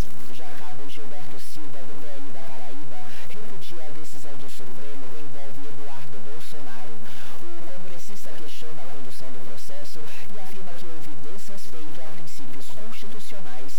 Já Cabo Gilberto Silva, do PL da Paraíba, repudia a decisão do Supremo que envolve Eduardo Bolsonaro. O congressista questiona a condução do processo e afirma que houve desrespeito a princípios constitucionais